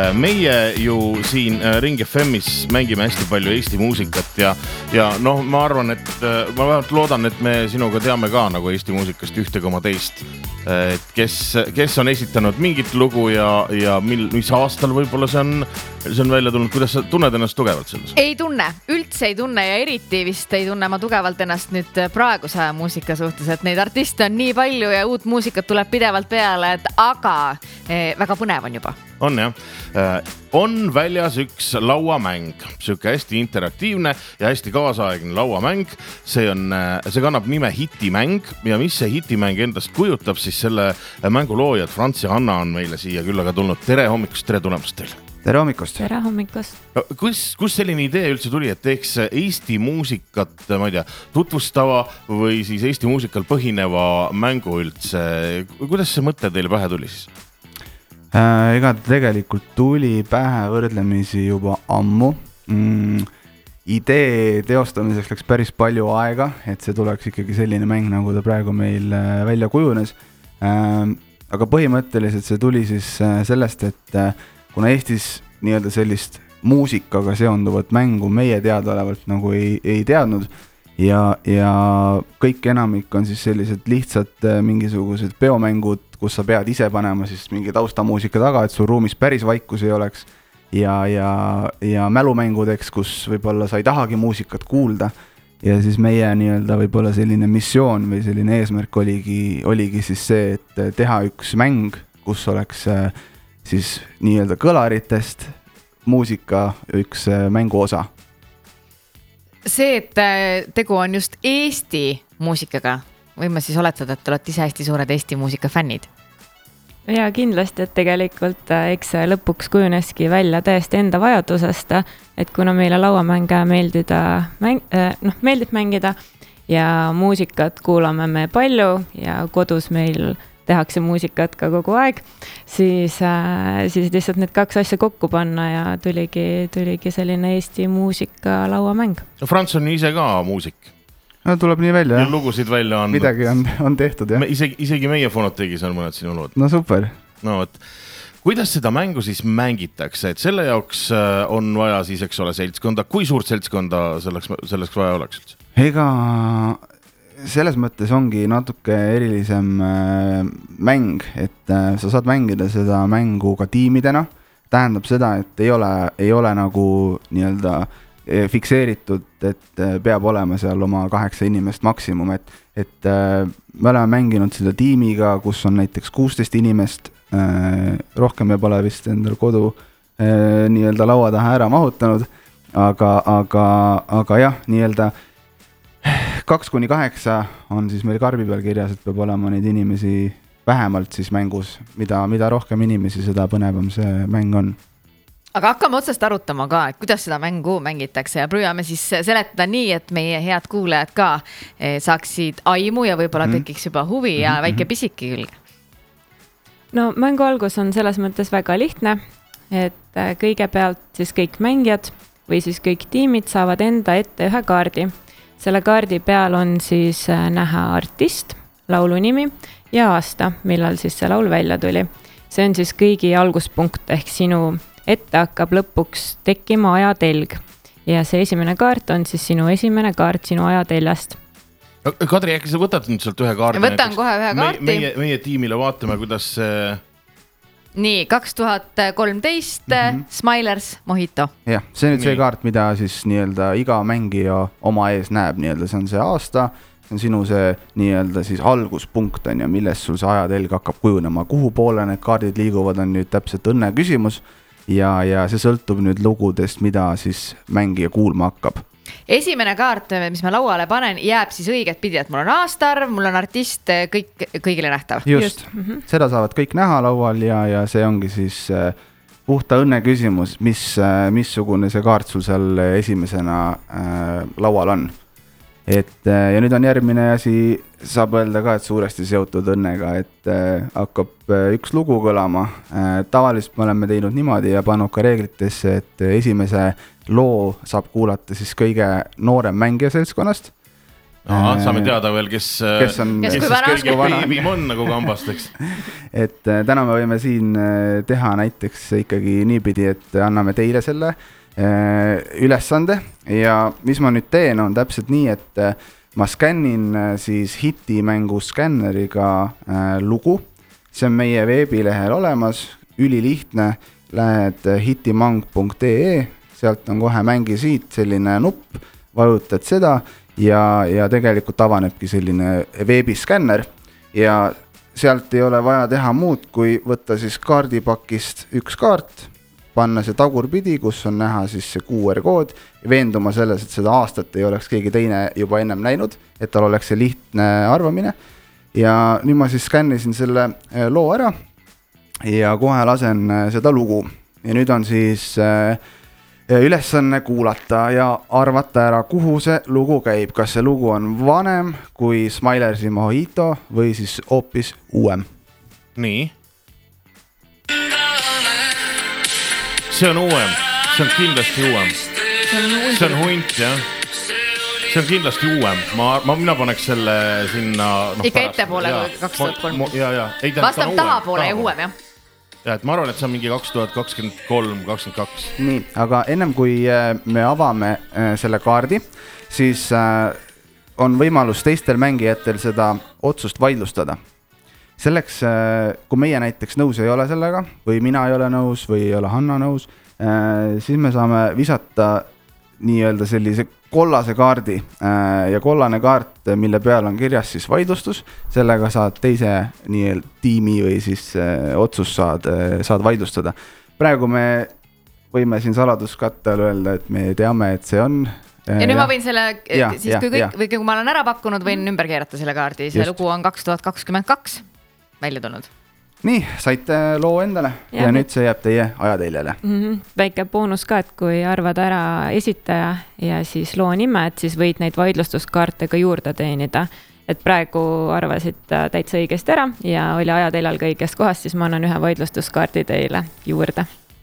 Meie ju siin Ring FM'is mängime hästi palju Eesti muusikat ja noh, ma arvan, et ma vähemalt loodan, et me sinuga teame ka nagu Eesti muusikast ühte koma teist. Et kes on esitanud mingit lugu ja mis aastal võib-olla see on välja tulnud, kuidas sa tunned ennast tugevalt selles? Ei tunne, üldse ei tunne ja eriti vist ei tunne ma tugevalt ennast nüüd praeguse aja muusika suhtes, et neid artiste on nii palju ja uut muusikat tuleb pidevalt peale, aga väga põnev on juba. On jah. On väljas üks lauamäng, sööke hästi interaktiivne ja hästi kaasaegne lauamäng. See kannab nime Hitimäng ja mis see Hitimäng endast kujutab, siis selle mängu loojad Frants ja Hanna on meile siia küllaga tulnud. Tere hommikust, tere tulemast teile. Tere hommikust. Tere hommikust. Kus selline idee üldse tuli, et teeks Eesti muusikat, ma ei tea, tutvustava või siis Eesti muusikal põhineva mängu üldse? Kuidas see mõte teile pähe tuli siis? Ega tegelikult tuli pähe võrdlemisi juba ammu. Idee teostamiseks läks päris palju aega, et see tuleks ikkagi selline mäng, nagu ta praegu meil välja kujunes. Aga põhimõtteliselt see tuli siis sellest, et kuna Eestis nii-öelda sellist muusikaga seonduvat mängu meie teadaolevalt nagu ei teadnud ja kõik enamik on siis sellised lihtsad mingisugused peomängud, kus sa pead ise panema siis mingi taustamuusika taga, et sul ruumis päris vaikus ei oleks ja mälumängudeks, kus võib-olla sa ei tahagi muusikat kuulda ja siis meie nii-öelda võib-olla selline missioon või selline eesmärk oligi siis see, et teha üks mäng, kus oleks siis nii-öelda kõlaritest muusika üks mängu osa. See, et tegu on just Eesti muusikaga, võime siis oletada, et te olete ise hästi suured Eesti muusika fännid? Ja kindlasti, et tegelikult eks lõpuks kujuneski välja täiesti enda vajadusest, et kuna meile lauamänge meeldib mängida ja muusikat kuulame me palju ja kodus meil tehakse muusikat ka kogu aeg, siis lihtsalt need kaks asja kokku panna ja tuligi selline Eesti muusika lauamäng. Frants on ise ka muusik. No, tuleb nii välja. Ja lugusid välja on. Midagi on tehtud, jah. Isegi meie fonoteegis on mõned sinu lood. No super. No, kuidas seda mängu siis mängitakse? Et selle jaoks on vaja siis, eks ole, seltskonda. Kui suurt seltskonda selleks vaja oleks? Ega selles mõttes ongi natuke erilisem mäng, et sa saad mängida seda mängu ka tiimidena. Tähendab seda, et ei ole nagu nii-öelda fikseeritud, et peab olema seal oma 8 inimest maksimum, et me oleme mänginud seda tiimiga, kus on näiteks 16 inimest, rohkem me pole vist endal kodu nii-öelda laua taha ära mahutanud, aga jah, nii-öelda 2-8 on siis meil karbi peal kirjas, et peab olema neid inimesi vähemalt siis mängus, mida rohkem inimesi, seda põnevam see mäng on. Aga hakkame otsast arutama ka, et kuidas seda mängu mängitakse ja prüüame siis seletada nii, et meie head kuulajad ka saaksid aimu ja võib-olla tekiks juba huvi ja väike pisiki külge. No mängu algus on selles mõttes väga lihtne, et kõigepealt siis kõik mängijad või siis kõik tiimid saavad enda ette ühe kaardi. Selle kaardi peal on siis näha artist, laulu nimi ja aasta, millal siis see laul välja tuli. See on siis kõigi alguspunkt ehk sinu ette hakkab lõpuks tekkima ajatelg ja see esimene kaart on siis sinu esimene kaart sinu ajateljast. Kadri, äkki sa võtad nüüd sealt ühe kaardi? Võtan kohe ühe kaarti. Meie tiimile vaatame, kuidas Nii, 2013 Smilers Mojito. Jah, see on nüüd see kaart, mida siis nii-öelda iga mängija oma ees näeb, nii-öelda see on see aasta, see on sinu see nii-öelda siis alguspunkt on ja milles sul see ajatelg hakkab kujunema, kuhu poole need kaardid liiguvad on nüüd täpselt õnne küsimus ja see sõltub nüüd lugudest, mida siis mängija kuulma hakkab. Esimene kaart, mis ma lauale panen, jääb siis õiget pidi, et mul on aastarv, mul on artist, kõigile nähtav. Just. Seda saavad kõik näha laual ja see ongi siis puhta õnne küsimus, missugune see kaart sul seal esimesena laual on. Ja nüüd on järgmine asi, saab öelda ka, et suuresti seotud õnnega, et hakkab üks lugu kõlama. Tavaliselt me oleme teinud niimoodi ja pannud ka reeglitesse, et esimese loo saab kuulata siis kõige noorem mängija seltskonnast. saame teada veel, kes kõige beebim on nagu kambast, eks. Et täna me võime siin teha näiteks ikkagi niipidi, et anname teile selle ülesande ja mis ma nüüd teen, on täpselt nii, et ma skännin siis hitimängu skänneriga lugu. See on meie veebilehel olemas, ülilihtne, lähed hitimang.ee, sealt on kohe mängi siit selline nupp, vajutad seda ja tegelikult avanebki selline veebiskänner ja sealt ei ole vaja teha muud, kui võtta siis kaardipakist üks kaart, panna see tagurpidi, kus on näha siis see QR-kood, veenduma selles, et seda aastat ei oleks keegi teine juba ennem näinud, et tal oleks see lihtne arvamine ja nüüd ma siis skännisin selle loo ära ja kohe lasen seda lugu ja nüüd on siis ülesanne kuulata ja arvata ära, kuhu see lugu käib. Kas see lugu on vanem kui Smilersi Mojito või siis hoopis uuem? Nii. See on uuem. See on kindlasti uuem. See on hunt, jah. See on kindlasti uuem. Mina paneks selle sinna... Ikka ettepoole 2003. Vastab tahapoole ja uuem, jah. Ja, et ma arvan, et see on mingi 2023-2022. Nii, aga ennem kui me avame selle kaardi, siis on võimalus teistel mängijatel seda otsust vaidlustada. Selleks, kui meie näiteks nõus ei ole sellega, või mina ei ole nõus, või ei ole Hanna nõus, siis me saame visata nii-öelda sellise kollase kaardi ja kollane kaart, mille peal on kirjas siis vaidlustus, sellega saad teise nii-öelda tiimi või siis otsus saad vaidlustada. Praegu me võime siin saladuskattel öelda, et me teame, et see on... Ja nüüd ma võin selle, kui ma olen ära pakkunud, võin ümber keerata selle kaardi. See lugu on 2022 välja tulnud. Nii, saite loo endale ja nüüd see jääb teie ajateljele. Väike boonus ka, et kui arvad ära esitaja ja siis loo nime, et siis võid neid vaidlustuskaarte ka juurde teenida. Et praegu arvasid täitsa õigesti ära ja oli ajateljal ka õigest kohast, siis ma annan ühe vaidlustuskaardi teile juurde.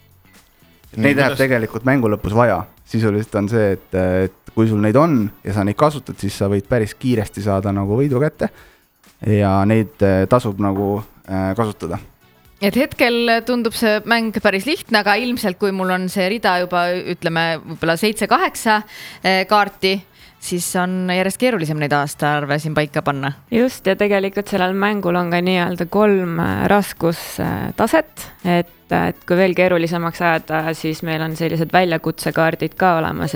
Neid läheb tegelikult mängu lõpus vaja. Sisuliselt on see, et kui sul neid on ja sa neid kasutad, siis sa võid päris kiiresti saada nagu võidu kätte ja neid tasub nagu kasutada. Et hetkel tundub see mäng päris lihtne, aga ilmselt kui mul on see rida juba ütleme võib-olla 7-8 kaarti, siis on järjest keerulisem neid aastaarve siin paika panna. Just, ja tegelikult sellel mängul on ka nii-öelda 3 raskustaset, et kui veel keerulisemaks ajada, siis meil on sellised väljakutsekaardid ka olemas,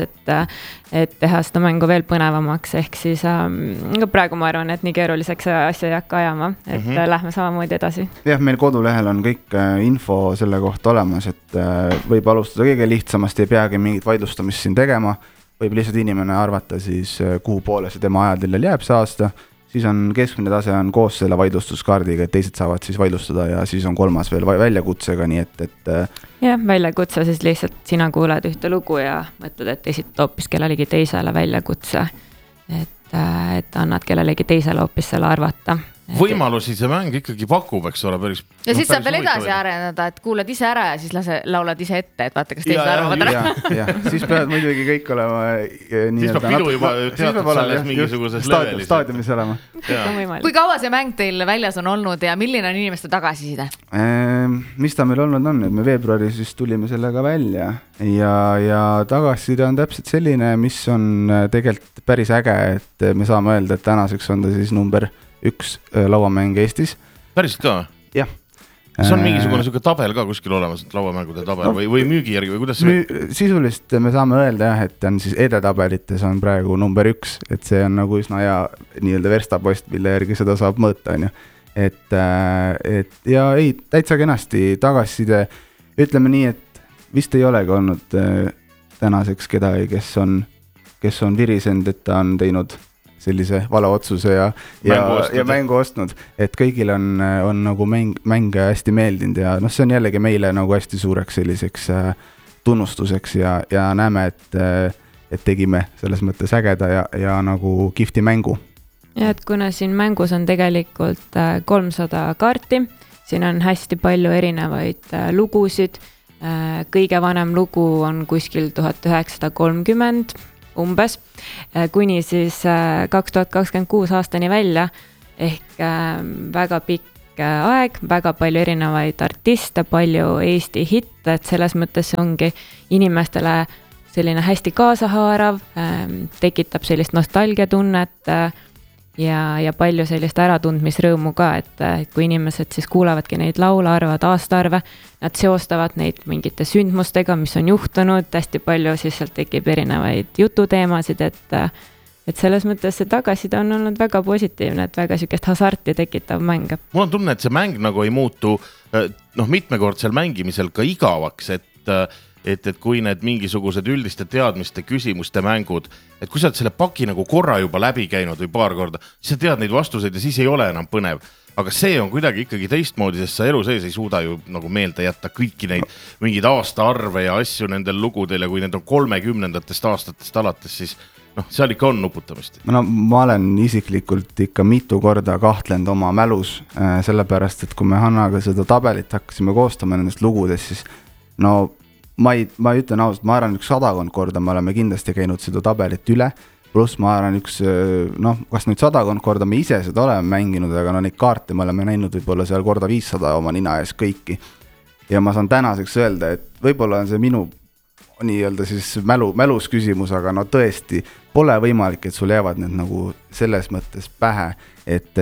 et teha seda mängu veel põnevamaks, ehk siis praegu ma arvan, et nii keeruliseks asja ei hakka ajama, et lähme samamoodi edasi. Jah, meil kodulehel on kõik info selle kohta olemas, et võib alustada kõige lihtsamast, ei peagi mingit vaidlustamist siin tegema, võib lihtsalt inimene arvata siis, kuhu poole see tema ajatellel jääb see aasta, siis on keskmine tase on koos selle vaidlustuskaardiga, et teised saavad siis vaidlustada ja siis on 3. veel väljakutsega, nii et... Jah, väljakutse siis lihtsalt sina kuuled ühte lugu ja mõtled, et esitad hoopis kellelegi teisele väljakutse, et annad kellelegi teisele hoopis selle arvata. Võimalusi see mäng ikkagi pakub, eks ole, päris. Ja siis saab veel edasi areneda, et kuulad ise ära ja siis laulad ise ette, et vaata, kas teised arvavad ära. Ja, siis peavad muidugi kõik olema siis peab pidu juba teatud selles mingisuguses levelis. Staadiumis olema. Kui kaua see mäng teil väljas on olnud ja milline on inimeste tagasiside? Mis ta meil olnud on, et me veebruaris siis tulime sellega välja ja tagasiside on täpselt selline, mis on tegelikult päris äge, et me saame öelda, et tänaseks on ta siis number 1 lauamäng Eestis. Päriselt ka? Jah. See on mingisugune selline tabel ka kuskil olemas, lauamängude tabel või müügi järgi või kuidas see? Sisuliselt me saame öelda jah, et on siis edetabelites on praegu number 1, et see on nagu üsna hea nii-öelda verstapost, mille järgi seda saab mõõta, on ju. Et ja ei, täitsa kenasti tagasiside, ütleme nii, et vist ei olegi olnud tänaseks kedagi, kes on virisend, et ta on teinud sellise vale otsuse ja mängu ostnud, et kõigil on nagu mäng hästi meeldinud ja see on jällegi meile nagu hästi suureks selliseks tunnustuseks ja näeme, et tegime selles mõttes ägeda ja nagu kihvti mängu. Ja et kuna siin mängus on tegelikult 300 kaarti, siin on hästi palju erinevaid lugusid, kõige vanem lugu on kuskil 1930, umbes, kuni siis 2026 aastani välja, ehk väga pikk aeg, väga palju erinevaid artiste, palju Eesti hitte, et selles mõttes see ongi inimestele selline hästi kaasahaarav, tekitab sellist nostalgiatunnet ja palju sellist äratundmisrõõmu ka, et kui inimesed siis kuulavadki neid laule, arvavad aastaarve, nad seostavad neid mingite sündmustega, mis on juhtunud, hästi palju siis sealt tekib erinevaid jututeemasid, et selles mõttes see tagasiside on olnud väga positiivne, et väga sükest hasarti tekitav mäng. Mul on tunne, et see mäng nagu ei muutu mitmekordsel mängimisel ka igavaks, et kui need mingisugused üldiste teadmiste küsimuste mängud, et kui sa oled selle paki nagu korra juba läbi käinud või paar korda, siis sa tead neid vastuseid ja siis ei ole enam põnev. Aga see on kuidagi ikkagi teistmoodi, sest sa elu sees ei suuda ju nagu meelde jätta kõiki neid mingeid aastaarve ja asju nendel lugudel ja kui need on 30-ndatest aastatest alates, siis seal ikka on nuputamist. No, ma olen isiklikult ikka mitu korda kahtlenud oma mälus, sellepärast, et kui me Hannaga seda tabelit hakkasime koostama nendest lugudest, siis ma ütlen ausalt, ma arvan 100 korda me oleme kindlasti käinud seda tabelit üle, pluss ma arvan kas nüüd 100 korda me ise seda oleme mänginud, aga neid kaarte me oleme näinud võib-olla seal korda 500 oma nina ees kõiki. Ja ma saan tänaseks öelda, et võib-olla on see minu nii-öelda siis mälus küsimus, aga tõesti pole võimalik, et sul jäävad need nagu selles mõttes pähe, et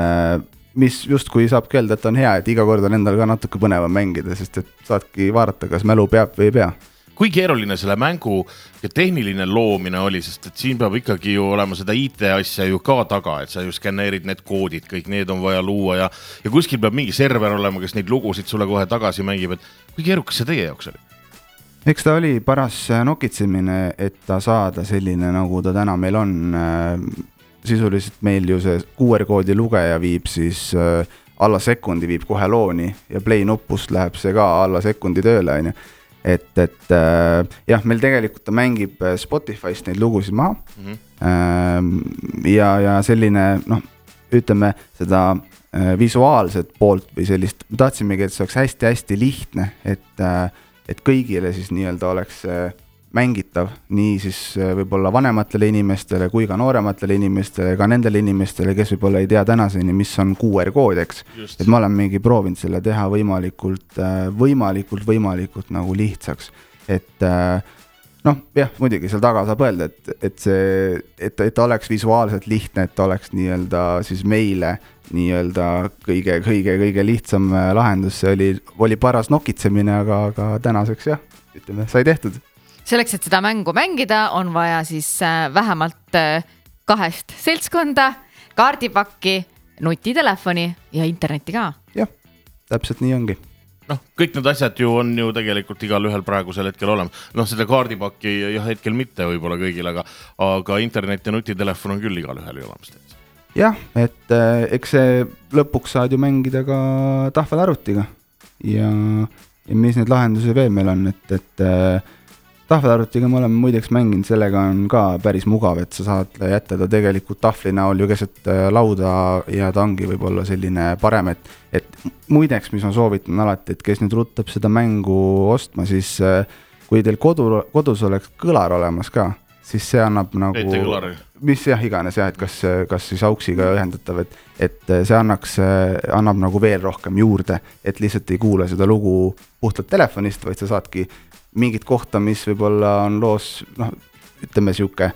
mis justkui saab öelda, et on hea, et iga kord on endal ka natuke põnevam mängida, sest et saadki vaadata, kas mälu peab või ei pea. Kui keeruline selle mängu ja tehniline loomine oli, sest et siin peab ikkagi ju olema seda IT-asja ju ka taga, et sa ju skanneerid need koodid, kõik need on vaja luua ja kuskil peab mingi server olema, kes neid lugusid sulle kohe tagasi mängib, et kui keerukas see teie jaoks oli? Eks ta oli paras nokitsemine, et ta saada selline, nagu ta täna meil on. Sisuliselt meil ju see QR-koodi lugeja viib siis alla sekundi viib kohe looni ja play nupust läheb see ka alla sekundi tööle. Et jah, meil tegelikult ta mängib Spotify'st neid lugusid maha ja selline, ütleme seda visuaalset poolt või sellist, me tahtsimegi, et see oleks hästi-hästi lihtne, et kõigile siis nii-öelda oleks mängitav, nii siis võib-olla vanematele inimestele kui ka noorematele inimestele, ka nendele inimestele, kes võib-olla ei tea tänaseni, mis on QR-kood, eks. Et ma olen mingi proovinud selle teha võimalikult nagu lihtsaks. Et jah, muidugi seal taga saab öelda, et ta oleks visuaalselt lihtne, et ta oleks nii-öelda siis meile nii-öelda kõige lihtsam lahendus. See oli paras nokitsemine, aga tänaseks jah, ütleme, sai tehtud. Selleks, et seda mängu mängida, on vaja siis vähemalt 2 seltskonda, kaardipakki, nutitelefoni ja internetti ka. Jah, täpselt nii ongi. Kõik need asjad ju on ju tegelikult igal ühel praegusel hetkel olema. Seda kaardipakki hetkel mitte võib-olla kõigil, aga internet ja nutitelefon on küll igal ühel olemas. Jah, et eks see lõpuks saad ju mängida ka tahvelarvutiga ja mis need lahendusi veel meil on, et tahvelarvutiga me oleme muideks mänginud, sellega on ka päris mugav, et sa saad jätta ta tegelikult tahvli näol ju keset lauda ja ta ongi võib-olla selline parem, et muideks, mis ma soovitan alati, et kes nüüd ruttab seda mängu ostma, siis kui teil kodus oleks kõlar olemas ka, siis see annab nagu, mis jah iganes jah, et kas siis auksiga ühendatav, et see annab nagu veel rohkem juurde, et lihtsalt ei kuule seda lugu puhtalt telefonist, vaid sa saadki mingit kohta, mis võib-olla on loos, ütleme siuke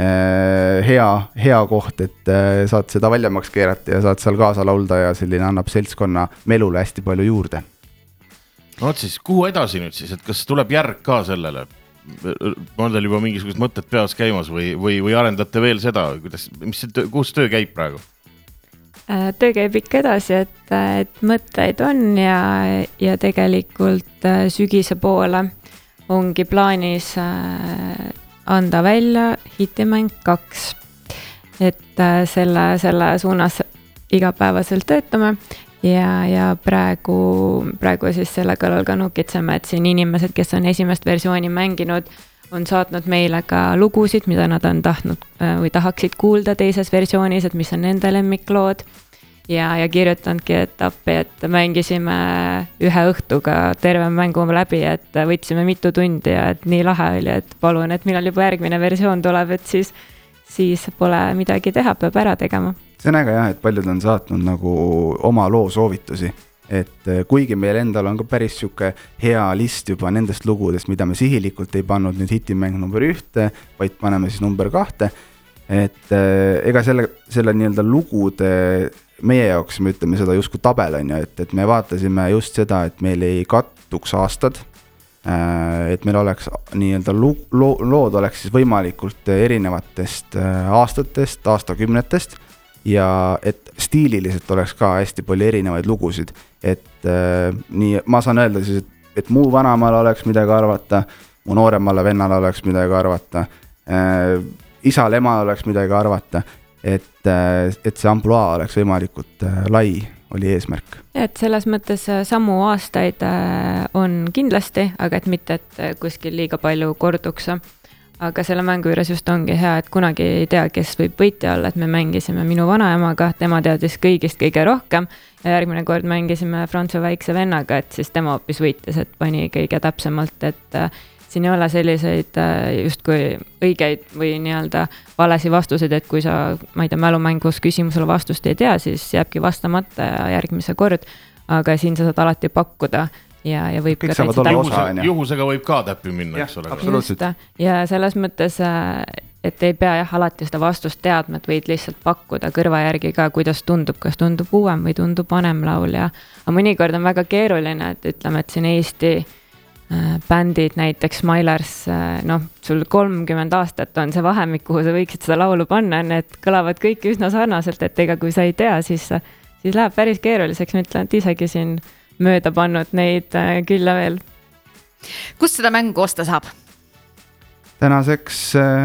hea koht, et saad seda väljamaks keerata ja saad seal kaasa laulda ja selline annab seltskonna melule hästi palju juurde. Siis, kuhu edasi nüüd siis, et kas tuleb järg ka sellele? On teil juba mingisugused mõtted peas käimas või arendate veel seda, kus töö käib praegu? Töö käib ikka edasi, et mõtteid on ja tegelikult sügise poole ongi plaanis anda välja hitimäng 2, et selle suunas igapäevaselt töötame ja praegu siis selle kõrval ka nukitseme, et siin inimesed, kes on esimest versiooni mänginud, on saatnud meile ka lugusid, mida nad on tahtnud või tahaksid kuulda teises versioonis, et mis on nende lemmiklood ja kirjutanudki, et appi, et mängisime ühe õhtuga terve mängu läbi, et võtsime mitu tundi ja et nii lahe oli, et palun, et millal juba järgmine versioon tuleb, et siis pole midagi teha, peab ära tegema. See on äge jah, et paljud on saatnud nagu oma loo soovitusi, et kuigi meil endal on ka päris siuke hea list juba nendest lugudest, mida me sihilikult ei pannud nüüd hitimäng number 1, vaid paneme siis number 2, et ega selle nii-öelda lugude meie jaoks, me ütleme seda justkui tabel on ju, et me vaatasime just seda, et meil ei kattuks aastad, et meil oleks nii-öelda lood oleks siis võimalikult erinevatest aastatest, aastakümnetest ja et stiililiselt oleks ka hästi palju erinevaid lugusid, et nii ma saan öelda siis, et mu vanamal oleks midagi arvata, mu nooremale vennale oleks midagi arvata, isal emal oleks midagi arvata, et see ampluaa oleks võimalikult lai, oli eesmärk. Et selles mõttes samu aastaid on kindlasti, aga et mitte, et kuskil liiga palju korduks. Aga selle mängu juures just ongi hea, et kunagi ei tea, kes võib võitja olla, et me mängisime minu vanaemaga, tema teadis kõigist kõige rohkem ja järgmine kord mängisime Frantsu väikse vennaga, et siis tema hoopis võitis, et pani kõige täpsemalt, et siin ei ole selliseid justkui õigeid või nii-öelda valesi vastuseid, et kui sa, ma ei tea, mälumängus küsimusele vastust ei tea, siis jääbki vastamata järgmise kord, aga siin sa saad alati pakkuda ja võib kõik saavad olla osa, juhusega võib ka täppi minna, eks ole. Absoluutselt. Ja selles mõttes, et ei pea jah alati seda vastust teadma, et võid lihtsalt pakkuda kõrva järgi ka, kuidas tundub, kas tundub uuem või tundub vanem laul ja mõnikord on väga keeruline, et ütleme, et siin Eesti bändid, näiteks Smilers, sul 30 aastat on see vahemik, kuhu sa võiksid seda laulu panna, need kõlavad kõik üsna sarnaselt, et ega kui sa ei tea, siis läheb päris keeruliseks, ma ütlen, et isegi siin mööda pannud neid küll ja veel. Kust seda mängu osta saab? Tänaseks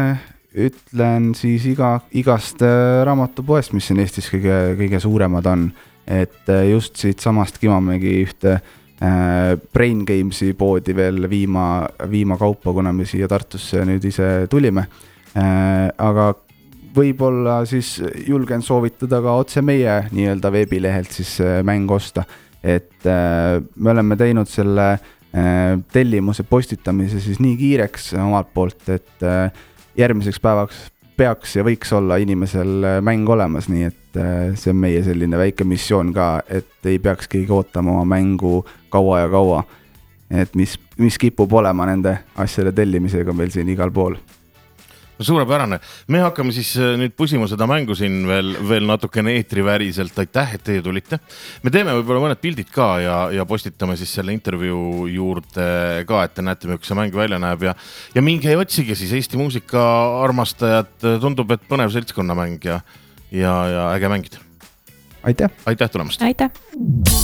ütlen siis igast raamatupoest, mis siin Eestis kõige suuremad on, et just siit samast Kimamägi ühte Brain Gamesi poodi veel viima kaupa, kuna me siia Tartusse nüüd ise tulime. Aga võib-olla siis julgen soovitada ka otse meie nii-öelda veebilehelt siis mäng osta, et me oleme teinud selle tellimuse postitamise siis nii kiireks omalt poolt, et järgmiseks päevaks peaks ja võiks olla inimesel mäng olemas, nii et see on meie selline väike missioon ka, et ei peaks keegi ootama oma mängu kaua ja kaua, et mis kipub olema nende asjade tellimisega meil siin igal pool. Suurepärane. Me hakkame siis nüüd pusima seda mängu siin veel natukene eetriväriselt. Aitäh, et teie tulite. Me teeme võib-olla mõned pildid ka ja postitame siis selle intervjuu juurde ka, et te näete, milline see mäng välja näeb ja minge otsige siis Eesti muusika armastajad. Tundub, et põnev seltskonnamäng ja äge mängida. Aitäh! Aitäh tulemast! Aitäh!